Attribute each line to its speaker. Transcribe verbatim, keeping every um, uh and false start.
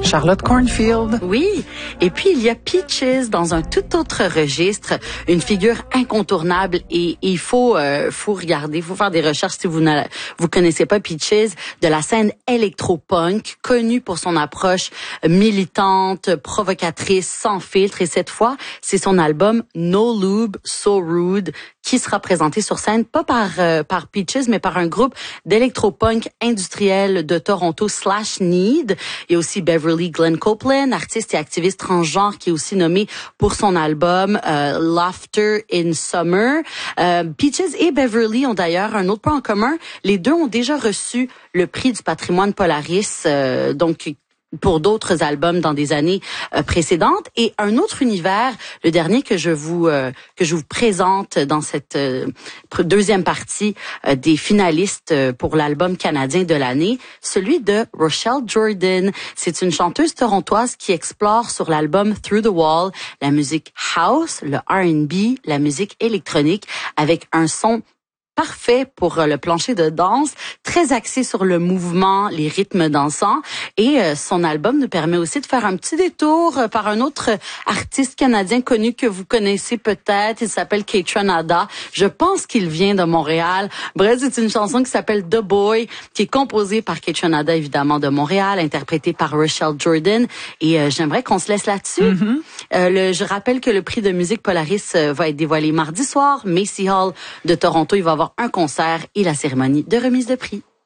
Speaker 1: Charlotte Cornfield.
Speaker 2: Oui, et puis il y a Peaches dans un tout autre registre, une figure incontournable et il faut euh, faut regarder, il faut faire des recherches si vous ne vous connaissez pas Peaches, de la scène électro-punk, connue pour son approche militante, provocatrice, sans filtre, et cette fois, c'est son album No Lube, So Rude qui sera présenté sur scène, pas par euh, par Peaches, mais par un groupe d'électro-punk industriel de Toronto, Slash Need. Il y a aussi Beverly Glenn Copeland, artiste et activiste transgenre, qui est aussi nommé pour son album euh, Laughter in Summer. Euh, Peaches et Beverly ont d'ailleurs un autre point en commun. Les deux ont déjà reçu le prix du patrimoine Polaris, euh, donc pour d'autres albums dans des années euh, précédentes, et un autre univers, le dernier que je vous euh, que je vous présente dans cette euh, deuxième partie euh, des finalistes euh, pour l'album canadien de l'année, celui de Rochelle Jordan. C'est une chanteuse torontoise qui explore sur l'album Through the Wall la musique house, le R and B, la musique électronique, avec un son parfait pour le plancher de danse, très axé sur le mouvement, les rythmes dansants. Et euh, son album nous permet aussi de faire un petit détour euh, par un autre artiste canadien connu que vous connaissez peut-être. Il s'appelle Kaytranada. Je pense qu'il vient de Montréal. Bref, c'est une chanson qui s'appelle The Boy, qui est composée par Kaytranada, évidemment, de Montréal, interprétée par Rochelle Jordan. Et euh, j'aimerais qu'on se laisse là-dessus. Mm-hmm. Euh, le, je rappelle que le prix de musique Polaris euh, va être dévoilé mardi soir. Macy Hall de Toronto, il va avoir un concert et la cérémonie de remise de prix.